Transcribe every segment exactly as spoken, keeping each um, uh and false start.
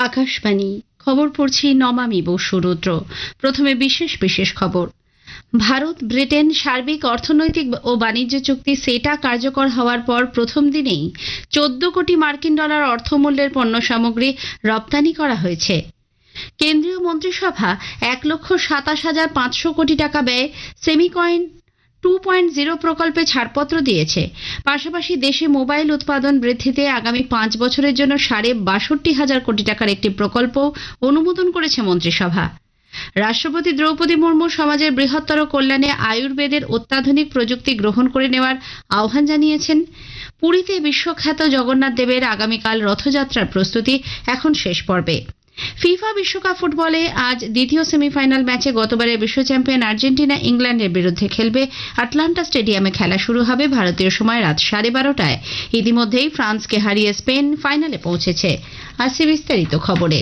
আকাশবাণী খবর পড়ছি নমামি বসুরুদ্র। প্রথমে বিশেষ বিশেষ খবর। ভারত ব্রিটেন সার্বিক অর্থনৈতিক ও বাণিজ্য চুক্তি সেটা কার্যকর হওয়ার পর প্রথম দিনেই চোদ্দ কোটি মার্কিন ডলার অর্থমূল্যের পণ্য সামগ্রী রপ্তানি করা হয়েছে। কেন্দ্রীয় মন্ত্রিসভা এক লক্ষ সাতাশ হাজার পাঁচশো কোটি টাকা ব্যয়ে সেমিকয়েন টু পয়েন্ট জিরো প্রকল্পে ছাড়পত্র দিয়েছে। পাশাপাশি দেশে মোবাইল উৎপাদন বৃদ্ধিতে আগামী পাঁচ বছরের জন্য সাড়ে বাষট্টি হাজার কোটি টাকার একটি প্রকল্প অনুমোদন করেছে মন্ত্রিসভা। রাষ্ট্রপতি দ্রৌপদী মুর্মু সমাজের বৃহত্তর কল্যাণে আয়ুর্বেদের অত্যাধুনিক প্রযুক্তি গ্রহণ করে নেওয়ার আহ্বান জানিয়েছেন। পুরীতে বিশ্বখ্যাত জগন্নাথ দেবের আগামীকাল রথযাত্রার প্রস্তুতি এখন শেষ পর্বে। ফিফা বিশ্বকাপ ফুটবলে আজ দ্বিতীয় সেমিফাইনাল ম্যাচে গতবারের বিশ্ব চ্যাম্পিয়ন আর্জেন্টিনা ইংল্যান্ডের বিরুদ্ধে খেলবে। আটলান্টা স্টেডিয়ামে খেলা শুরু হবে ভারতীয় সময় রাত সাড়ে বারোটায়। ইতিমধ্যেই ফ্রান্সকে হারিয়ে স্পেন ফাইনালে পৌঁছেছে। আসছে বিস্তারিত খবরে।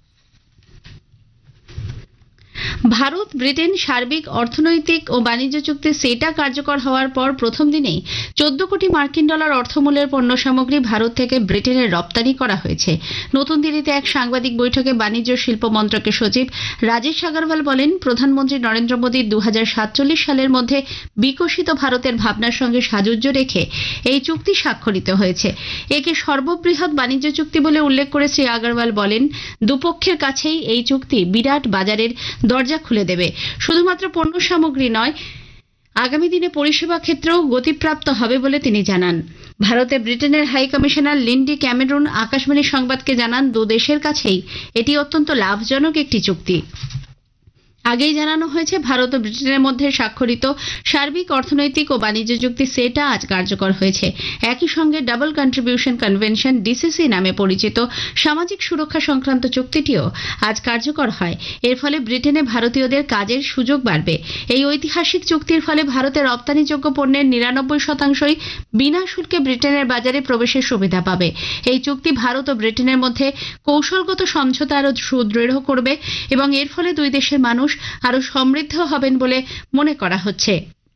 ভারত ব্রিটেন সার্বিক অর্থনৈতিক ও বাণিজ্য চুক্তি সেটা কার্যকর হওয়ার পর প্রথম দিনেই চোদ্দ কোটি মার্কিন ডলার অর্থমূল্যের পণ্য সামগ্রী ভারত থেকে ব্রিটেনের রপ্তানি করা হয়েছে। নতুন দিল্লিতে এক সাংবাদিক বৈঠকে বাণিজ্য শিল্প মন্ত্রকের সচিব রাজেশ আগরওয়াল বলেন, প্রধানমন্ত্রী নরেন্দ্র মোদীর দু হাজার সাতচল্লিশ সালের মধ্যে বিকশিত ভারতের ভাবনার সঙ্গে সাযুজ্য রেখে এই চুক্তি স্বাক্ষরিত হয়েছে। একে সর্ববৃহৎ বাণিজ্য চুক্তি বলে উল্লেখ করে শ্রী আগরওয়াল বলেন, দুপক্ষের কাছেই এই চুক্তি বিরাট বাজারের দরজা খুলে দেবে। শুধুমাত্র পণ্য সামগ্রী নয়, আগামী দিনে পরিষেবা ক্ষেত্রেও গতিপ্রাপ্ত হবে বলে তিনি জানান। ভারতে ব্রিটেনের high commissioner Lindy Cameroon Akashvani সংবাদকে জানান, দু দেশের কাছেই এটি অত্যন্ত লাভজনক একটি চুক্তি। আগেই জানানো হয়েছে, ভারত ও ব্রিটেনের মধ্যে স্বাক্ষরিত সার্বিক অর্থনৈতিক ও বাণিজ্য চুক্তি সেটা আজ কার্যকর হয়েছে। একই সঙ্গে ডাবল কন্ট্রিবিউশন কনভেনশন ডিসিসি নামে পরিচিত সামাজিক সুরক্ষা সংক্রান্ত চুক্তিটিও আজ কার্যকর হয়। এর ফলে ব্রিটেনে ভারতীয়দের কাজের সুযোগ বাড়বে। এই ঐতিহাসিক চুক্তির ফলে ভারতের রপ্তানিযোগ্য পণ্যের নিরানব্বই শতাংশই বিনা শুল্কে ব্রিটেনের বাজারে প্রবেশের সুবিধা পাবে। এই চুক্তি ভারত ও ব্রিটেনের মধ্যে কৌশলগত সমঝোতা আরও সুদৃঢ় করবে এবং এর ফলে দুই দেশের মানুষ আরো সমৃদ্ধ হবেন বলে মনে করা হচ্ছে।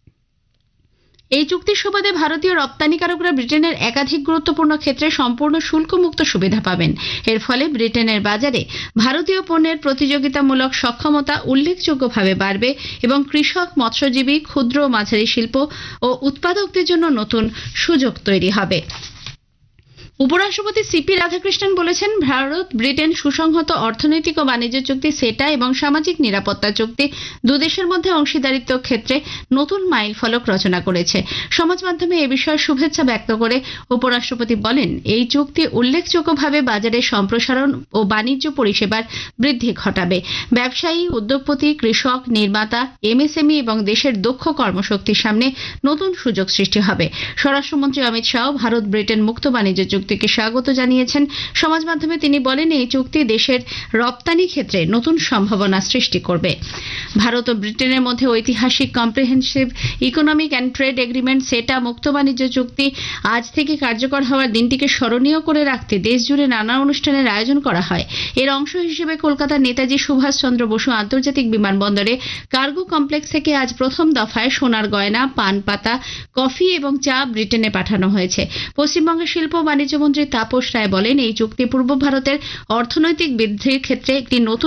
এই চুক্তির সুবাদে ভারতীয় রপ্তানিকারকরা ব্রিটেনের একাধিক গুরুত্বপূর্ণ ক্ষেত্রে সম্পূর্ণ শুল্কমুক্ত সুবিধা পাবেন। এর ফলে ব্রিটেনের বাজারে ভারতীয় পণ্যের প্রতিযোগিতামূলক সক্ষমতা উল্লেখযোগ্যভাবে বাড়বে এবং কৃষক, মৎস্যজীবী, ক্ষুদ্র ও মাঝারি শিল্প ও উৎপাদকদের জন্য নতুন সুযোগ তৈরি হবে। উপরাষ্ট্রপতি সিপি রাধাকৃষ্ণন বলেছেন, ভারত ব্রিটেন সুসংহত অর্থনৈতিক ও বাণিজ্য চুক্তি সেটা এবং সামাজিক নিরাপত্তা চুক্তি দুদেশের মধ্যে অংশীদারিত্ব ক্ষেত্রে নতুন মাইল ফলক রচনা করেছে। সমাজ মাধ্যমে এ বিষয়ে শুভেচ্ছা ব্যক্ত করে উপরাষ্ট্রপতি বলেন, এই চুক্তি উল্লেখযোগ্যভাবে বাজারের সম্প্রসারণ ও বাণিজ্য পরিষেবার বৃদ্ধি ঘটাবে। ব্যবসায়ী, উদ্যোগপতি, কৃষক, নির্মাতা, এমএসএমই এবং দেশের দক্ষ কর্মশক্তির সামনে নতুন সুযোগ সৃষ্টি হবে। স্বরাষ্ট্রমন্ত্রী অমিত শাহ ভারত ব্রিটেন মুক্ত বাণিজ্য চুক্তিকে স্বাগত জানিয়েছেন। সমাজ মাধ্যমে তিনি বলেন, এই চুক্তি দেশের রপ্তানি ক্ষেত্রে নতুন সম্ভাবনা সৃষ্টি করবে। ভারত ও ব্রিটেনের মধ্যে ঐতিহাসিক comprehensive economic and trade agreement সেটা মুক্ত বাণিজ্য চুক্তি আজ থেকে কার্যকর হওয়ার দিনটিকে স্মরণীয় করে রাখতে দেশজুড়ে নানা অনুষ্ঠানের আয়োজন করা হয়। এর অংশ হিসেবে কলকাতার নেতাজি সুভাষচন্দ্র বসু আন্তর্জাতিক বিমানবন্দরে কার্গো কমপ্লেক্স থেকে আজ প্রথম দফায় সোনার গয়না, পান পাতা, কফি এবং চা ব্রিটেনে পাঠানো হয়েছে। পশ্চিমবঙ্গের শিল্প বাণিজ্য মন্ত্রী তাপস রায় বলেন, এই চুক্তি পূর্ব ভারতের অর্থনৈতিক বৃদ্ধির ক্ষেত্রে একটি নতুন